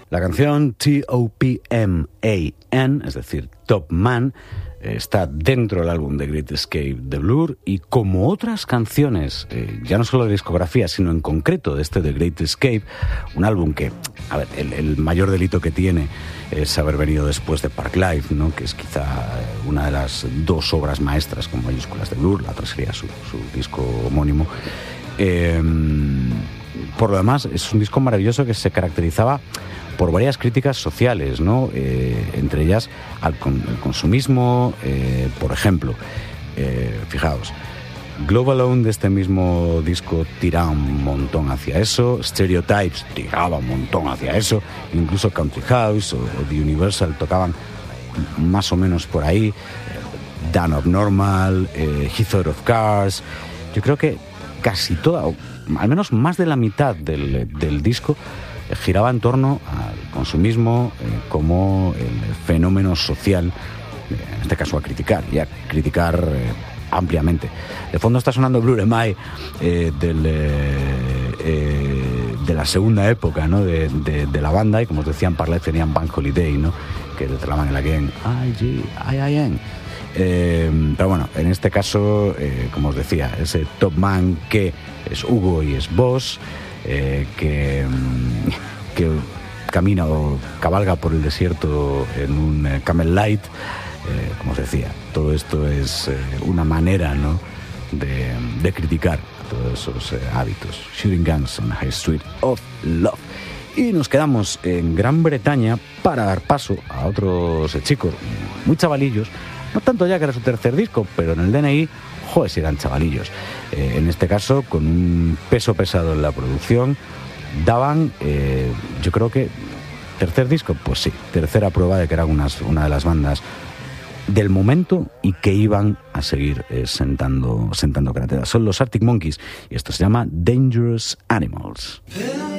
La canción T-O-P-M-A-N, es decir, Top Man, está dentro del álbum The Great Escape de Blur, y como otras canciones, ya no solo de discografía, sino en concreto de este The Great Escape, un álbum que, a ver, el mayor delito que tiene es haber venido después de Parklife, ¿no?, que es quizá una de las dos obras maestras con mayúsculas de Blur. La otra sería su disco homónimo. Por lo demás, es un disco maravilloso que se caracterizaba por varias críticas sociales, ¿no? Entre ellas el consumismo, por ejemplo. Fijaos, Global Own de este mismo disco tiraba un montón hacia eso, Stereotypes tiraba un montón hacia eso, incluso Country House o The Universal tocaban más o menos por ahí, Dan Abnormal, He Thought of Cars. Yo creo que casi toda, o al menos más de la mitad del disco, giraba en torno al consumismo como el fenómeno social, en este caso a criticar ampliamente. De fondo está sonando Blur Am I, de la segunda época, ¿no?, de la banda, y como os decía, en Parklife tenían Bank Holiday, ¿no?, que declamaban en la Again, I-G-I-I-N. Pero bueno, en este caso, como os decía, ese Top Man que es Hugo y es Boss, que camina o cabalga por el desierto en un Camel Light. Como os decía, todo esto es una manera, ¿no?, de criticar todos esos hábitos. Shooting Guns on the High Street of Love. Y nos quedamos en Gran Bretaña para dar paso a otros chicos muy chavalillos. No tanto ya que era su tercer disco, pero en el DNI, joder, si eran chavalillos. En este caso, con un peso pesado en la producción, daban, yo creo que, tercer disco, pues sí, tercera prueba de que eran una de las bandas del momento y que iban a seguir sentando cátedra. Son los Arctic Monkeys y esto se llama Dangerous Animals.